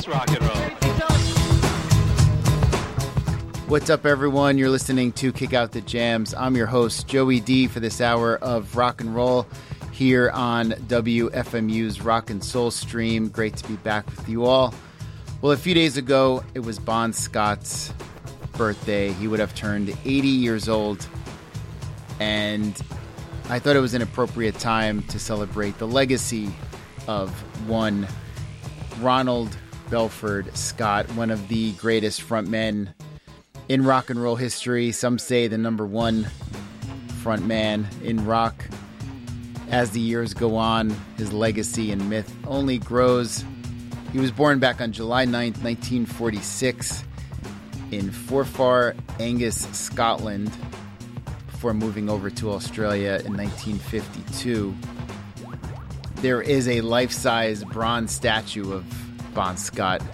Let's rock and roll. What's up, everyone? You're listening to Kick Out the Jams. I'm your host, Joey D, for this hour of rock and roll here on WFMU's Rock and Soul stream. Great to be back with you all. Well, a few days ago, it was Bon Scott's birthday. He would have turned 80 years old, and I thought it was an appropriate time to celebrate the legacy of one Ronald Belford Scott, one of the greatest frontmen in rock and roll history. Some say the number one frontman in rock. As the years go on, his legacy and myth only grows. He was born back on July 9th, 1946 in Forfar, Angus, Scotland, before moving over to Australia in 1952. There is a life-size bronze statue of Bon Scott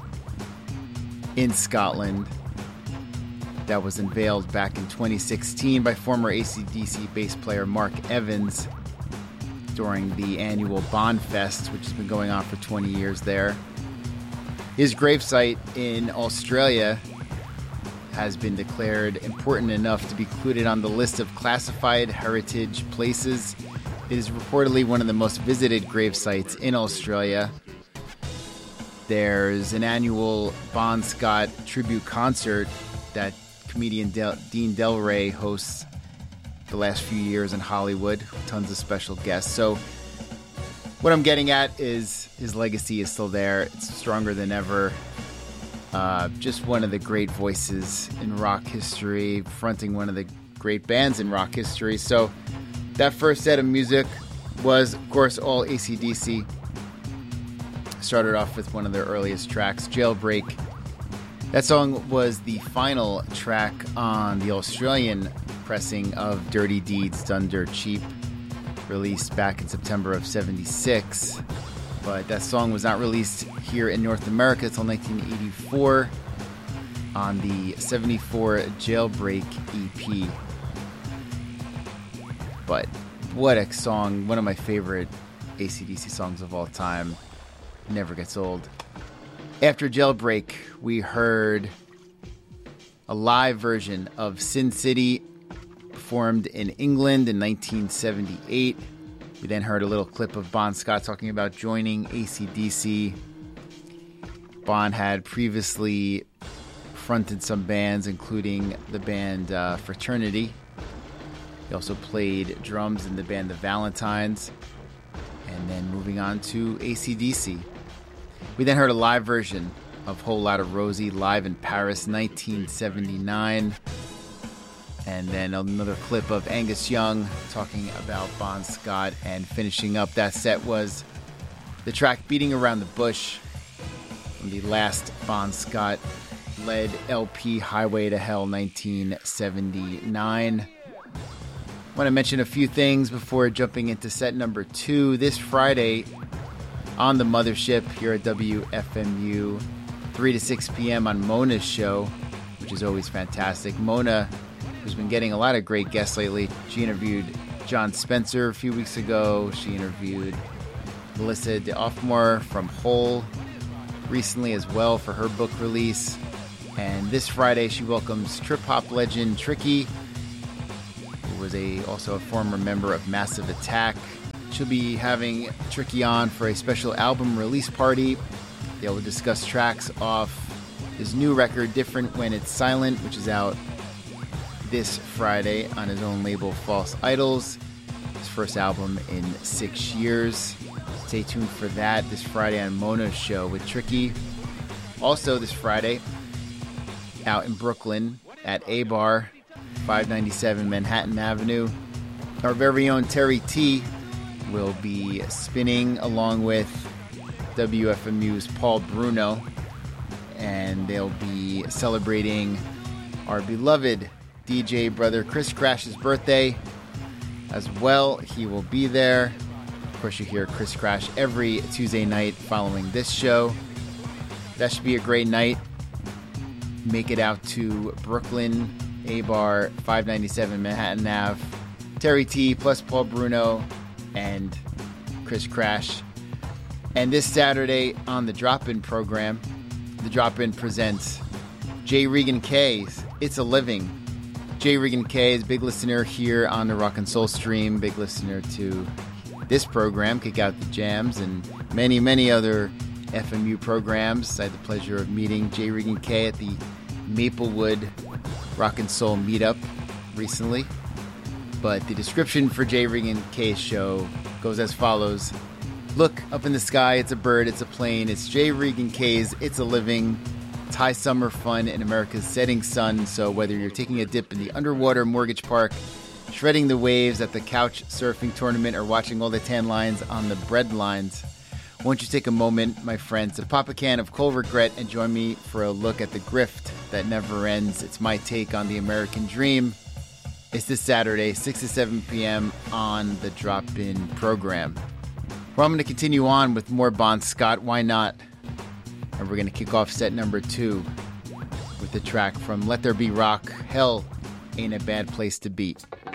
in Scotland that was unveiled back in 2016 by former AC/DC bass player Mark Evans during the annual Bon Fest, which has been going on for 20 years there. His gravesite in Australia has been declared important enough to be included on the list of classified heritage places. It is reportedly one of the most visited gravesites in Australia. There's an annual Bon Scott tribute concert that comedian Dean Delray hosts the last few years in Hollywood. Tons of special guests. So what I'm getting at is his legacy is still there. It's stronger than ever. Just one of the great voices in rock history, fronting one of the great bands in rock history. So that first set of music was, of course, all AC/DC. Started off with one of their earliest tracks, Jailbreak. That song was the final track on the Australian pressing of Dirty Deeds Done Dirt Cheap, released back in September of '76. But that song was not released here in North America until 1984 on the '74 Jailbreak EP. But what a song, one of my favorite AC/DC songs of all time. Never gets old. After Jailbreak, we heard a live version of Sin City, performed in England in 1978. We then heard a little clip of Bon Scott talking about joining AC/DC. Bon had previously fronted some bands, including the band Fraternity. He also played drums in the band The Valentines. And then moving on to AC/DC. We then heard a live version of Whole Lotta Rosie live in Paris, 1979. And then another clip of Angus Young talking about Bon Scott. And finishing up that set was the track Beating Around the Bush from the last Bon Scott-led LP, Highway to Hell, 1979. I want to mention a few things before jumping into set number 2. This Friday on the Mothership here at WFMU, 3 to 6 p.m. on Mona's show, which is always fantastic. Mona, who's been getting a lot of great guests lately. She interviewed John Spencer a few weeks ago. She interviewed Melissa DeOffmore from Hole recently as well for her book release. And this Friday, she welcomes trip-hop legend Tricky, who was also a former member of Massive Attack. She'll be having Tricky on for a special album release party. They will discuss tracks off his new record, Different When It's Silent, which is out this Friday on his own label, False Idols. His first album in 6 years. Stay tuned for that this Friday on Mona's show with Tricky. Also this Friday, out in Brooklyn at A-Bar, 597 Manhattan Avenue, our very own Terry T will be spinning along with WFMU's Paul Bruno, and they'll be celebrating our beloved DJ brother Chris Crash's birthday as well. He will be there. Of course, you hear Chris Crash every Tuesday night following this show. That should be a great night. Make it out to Brooklyn, A-Bar, 597 Manhattan Ave. Terry T plus Paul Bruno and Chris Crash. And this Saturday on the Drop-In program, The Drop-In presents J. Regan K's It's a Living. J. Regan K is a big listener here on the Rock and Soul stream, big listener to this program, Kick Out the Jams, and many, many other FMU programs. I had the pleasure of meeting J. Regan K at the Maplewood Rock and Soul meetup recently. But the description for J. Regan K's show goes as follows. Look up in the sky, it's a bird, it's a plane, it's J. Regan K's It's a Living. It's high summer fun in America's setting sun, so whether you're taking a dip in the underwater mortgage park, shredding the waves at the couch surfing tournament, or watching all the tan lines on the bread lines, won't you take a moment, my friends, to pop a can of Cold Regret and join me for a look at the grift that never ends. It's my take on the American dream. It's this Saturday, 6 to 7 p.m. on the Drop-In program. Well, I'm going to continue on with more Bon Scott, why not? And we're going to kick off set number 2 with the track from Let There Be Rock, Hell Ain't a Bad Place to Beat.